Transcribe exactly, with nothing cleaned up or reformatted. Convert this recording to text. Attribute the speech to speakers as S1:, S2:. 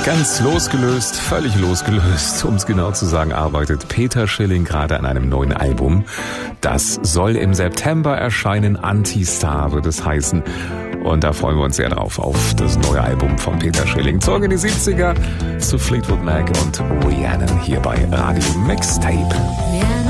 S1: Ganz losgelöst, völlig losgelöst, um es genau zu sagen, arbeitet Peter Schilling gerade an einem neuen Album. Das soll im September erscheinen, Anti-Star wird es heißen. Und da freuen wir uns sehr drauf, auf das neue Album von Peter Schilling. Zurück in die siebziger zu Fleetwood Mac und Rhiannon hier bei Radio Mixtape.